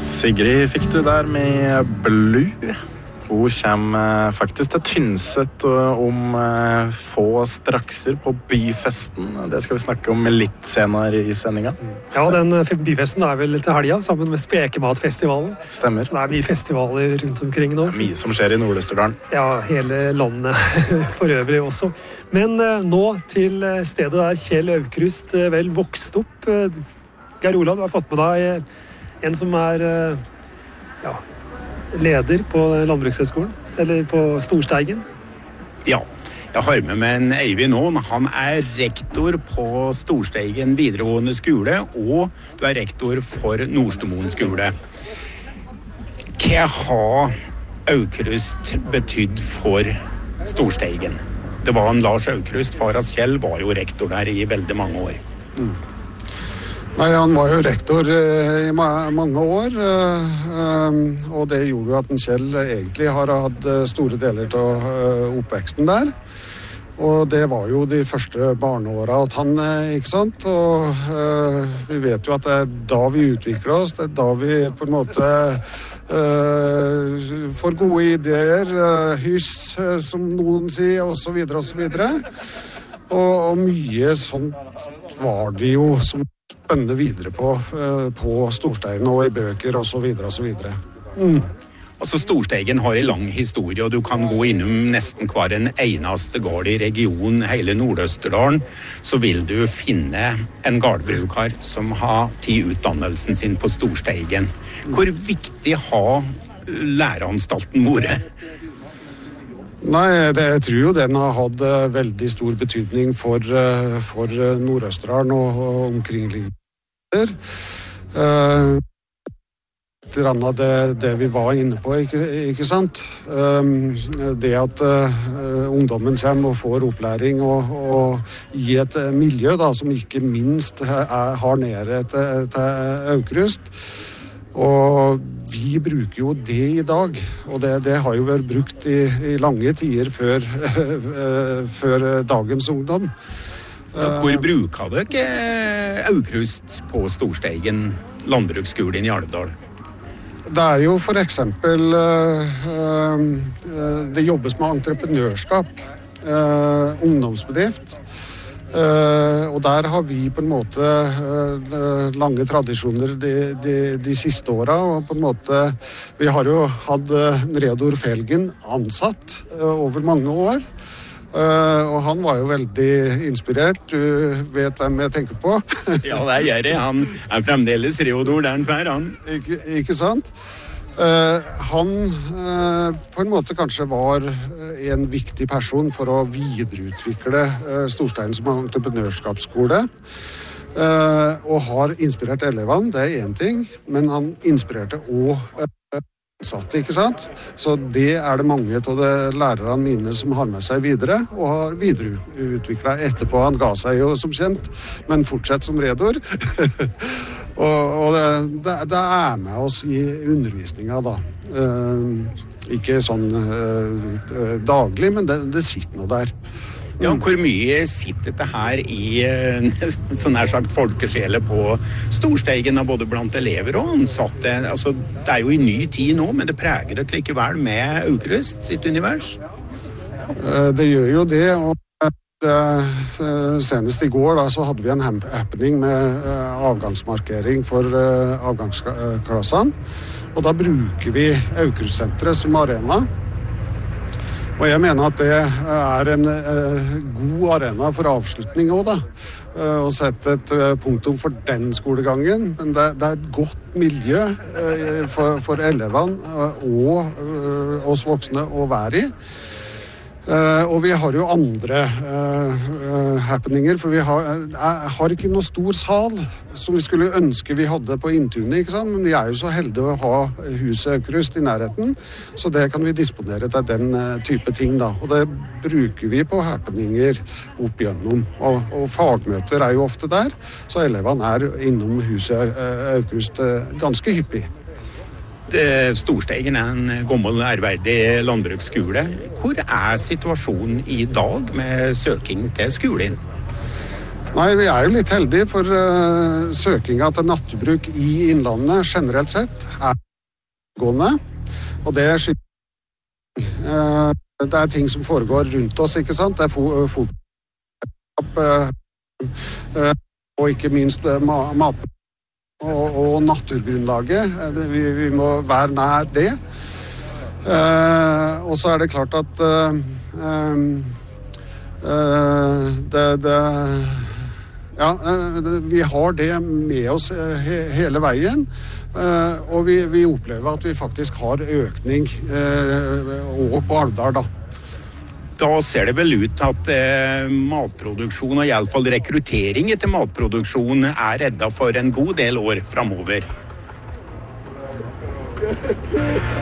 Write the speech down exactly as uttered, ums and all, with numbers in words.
Sigrid fikk du der med Blue. Hun kommer faktisk til Tynset om få strakser på byfesten. Det skal vi snakke om litt senere i sendingen. Ja, den byfesten er vel til helga, sammen med Spekematfestivalen. Stemmer. Så det er mye festivaler rundt omkring nå. Det er mye som skjer i Nord-Østerdalen. Ja, hele landet for øvrig også. Men nå til stedet der Kjell Aukrust vel vokste opp. Geir Olav, du har fått med deg en som er ja, leder på Landbrukshøgskolen, eller på Storsteigen. Ja, jeg har med meg en Eivind nå. Han er rektor på Storsteigen videregående skole, og du er rektor for Nordstomoen skole. Hva har Aukrust betydd for Storsteigen? Det var en Lars Aukrust, faras Kjell, var jo rektor der i veldig mange år. Mm. Nei, han var jo rektor eh, i ma- mange år, eh, um, og det gjorde jo at en Kjell egentlig har hatt store deler til uh, oppveksten der. Og det var jo de første barneåra at han, eh, ikke sant? Og uh, vi vet jo at det er da vi utvikler oss, det er da vi på en måte uh, får gode ideer, uh, hyss, uh, som noen sier, og så videre, og så videre. Og, og mye sånt var det jo som spennende videre på, uh, på Storsteigen og i bøker og så videre og så videre. Mm. Altså Storsteigen har en lang historie, og du kan gå innom nesten hver en eneste gård i regionen, hele Nord-Østerdalen, så vil du finne en gårdbrukar som har tatt utdannelsen sin på Storsteigen. Hvor viktig har læreanstalten vært? Nei, det, jeg tror jo den har hatt uh, veldig stor betydning for, uh, for uh, Nord-Østerdalen og, og omkringliggende. Uh, det, det vi var inne på, ikke, ikke sant? Um, det at uh, ungdommen kommer og får opplæring og, og i et uh, miljø da, som ikke minst er, har nede til, til Aukrust. Og vi bruker jo det i dag, og det, det har jo vært brukt i, i lange tider før, før dagens ungdom. Hvor bruker dere Aukrust på Storsteigen landbruksskolen i Alvdal? Det er jo for eksempel, det jobbes med entreprenørskap, ungdomsbedrift. Uh, og der har vi på en måte uh, lange tradisjoner de, de, de siste åra, og på en måte vi har jo hatt uh, Reodor Felgen ansatt uh, over mange år, uh, og han var jo veldig inspirert. Du vet hvem jeg tenker på? Ja, det gjør jeg. Han er fremdeles Reodor der han fær, han. Ikke, ikke sant? Uh, han uh, på en måte kanskje var en viktig person for å videreutvikle uh, Storsteigen som entreprenørskapsskole, uh, og har inspirert elevene, det er en ting, men han inspirerte også uh, ansatte, ikke sant? Så det er det mange av de lærerne mine som har med seg videre, og har videreutviklet etterpå. Han ga seg jo som kjent, men fortsatt som redor. Og, og det, det er med oss i undervisninga da. Uh, ikke sånn uh, daglig, men det, det sitter noe der. Ja, hvor mye sitter det her i sånn her sagt folkesjele på Storsteigen av både blant elever og ansatte? Altså, det er jo i ny tid nå, men det preger det likevel med Aukrust sitt univers? Uh, det gjør jo det, og senest i går da, så hadde vi en happening med uh, avgangsmarkering for uh, avgangsklassene, og da bruker vi Aukrust-senteret som arena. Og jeg mener at det er en uh, god arena for avslutning også da, uh, og sette et uh, punktum for den skolegangen, men det, det er et godt miljø uh, for, for elevene uh, og uh, oss voksne å være i. Uh, og vi har jo andre uh, uh, happeninger, for vi har, uh, har ikke noe stor sal som vi skulle ønske vi hadde på Inntunet, ikke sant? Men vi er jo så heldige å ha huset Aukrust i nærheten, så det kan vi disponere til den uh, type ting da, og det bruker vi på happeninger opp igjennom, og, og fagmøter er jo ofte der, så elevene er innom huset uh, Aukrust uh, ganske hyppig. Storsteigen er en gammel ærverdig landbruksskole. Hvor er situasjonen i dag med søking til skolen? Nei, vi er jo litt heldige, for uh, søkinga til nattbruk i innlandet generelt sett er gående. Og det er, uh, det er ting som foregår rundt oss, ikke sant? Det er fotball, uh, uh, og ikke minst uh, mat og, og naturgrunnlaget. Uh, vi, vi må være nær det. Uh, og så er det klart at uh, um, uh, det... det Ja, vi har det med oss he hele veien, og vi, vi opplever at vi faktisk har økning også på Alvdal da. Da ser det vel ut at eh, matproduksjon, og i alle fall rekruttering til matproduksjon, er redda for en god del år fremover.